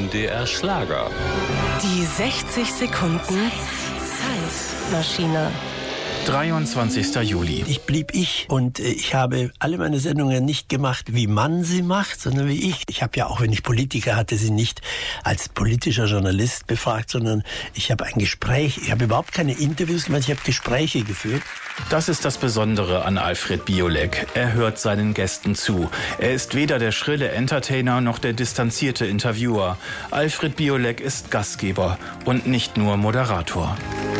MDR Schlager. Die 60 Sekunden Zeitmaschine. 23. Juli. Ich blieb ich und ich habe alle meine Sendungen nicht gemacht, wie man sie macht, sondern wie ich. Ich habe ja auch, wenn ich Politiker hatte, sie nicht als politischer Journalist befragt, sondern ich habe ein Gespräch. Ich habe überhaupt keine Interviews gemacht, ich habe Gespräche geführt. Das ist das Besondere an Alfred Biolek. Er hört seinen Gästen zu. Er ist weder der schrille Entertainer noch der distanzierte Interviewer. Alfred Biolek ist Gastgeber und nicht nur Moderator.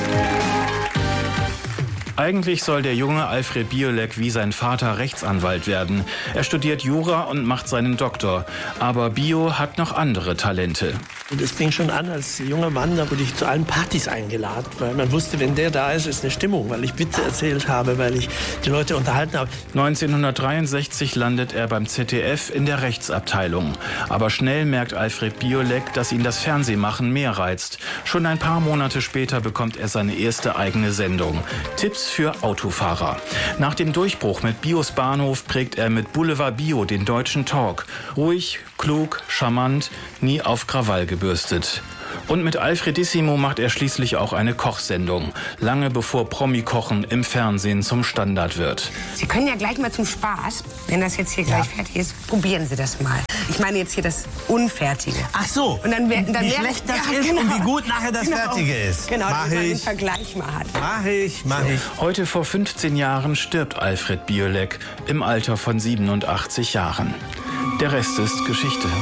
Eigentlich soll der junge Alfred Biolek wie sein Vater Rechtsanwalt werden. Er studiert Jura und macht seinen Doktor. Aber Bio hat noch andere Talente. Und es fing schon an als junger Mann, da wurde ich zu allen Partys eingeladen, weil man wusste, wenn der da ist, ist eine Stimmung, weil ich Witze erzählt habe, weil ich die Leute unterhalten habe. 1963 landet er beim ZDF in der Rechtsabteilung. Aber schnell merkt Alfred Biolek, dass ihn das Fernsehmachen mehr reizt. Schon ein paar Monate später bekommt er seine erste eigene Sendung. Tipps für Autofahrer. Nach dem Durchbruch mit Bios Bahnhof prägt er mit Boulevard Bio den deutschen Talk. Ruhig, klug, charmant, nie auf Krawall gebürstet. Und mit Alfredissimo macht er schließlich auch eine Kochsendung. Lange bevor Promi-Kochen im Fernsehen zum Standard wird. Sie können ja gleich mal zum Spaß, wenn das jetzt hier gleich fertig ist, probieren Sie das mal. Ich meine jetzt hier das Unfertige. Ach so, und dann wie schlecht das ist und wie gut nachher das Fertige ist. Genau, dass man einen Vergleich mal hat. Mach ich. Heute vor 15 Jahren stirbt Alfred Biolek im Alter von 87 Jahren. Der Rest ist Geschichte.